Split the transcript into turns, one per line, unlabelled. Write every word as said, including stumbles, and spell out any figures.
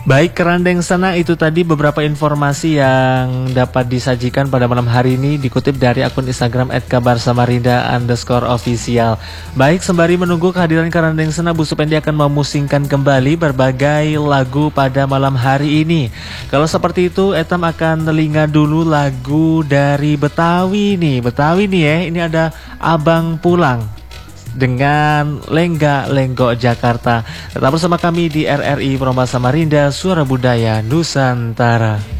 Baik Kerandeng Sana, itu tadi beberapa informasi yang dapat disajikan pada malam hari ini dikutip dari akun Instagram et kabar samarinda underscore official. Baik, sembari menunggu kehadiran Kerandeng Sana, Bu Supendi akan memusingkan kembali berbagai lagu pada malam hari ini. Kalau seperti itu, Etam akan telinga dulu lagu dari Betawi nih. Betawi nih ya, ini ada Abang Pulang dengan Lengga Lenggok Jakarta. Tetap bersama kami di R R I Proma Samarinda, Suara Budaya Nusantara.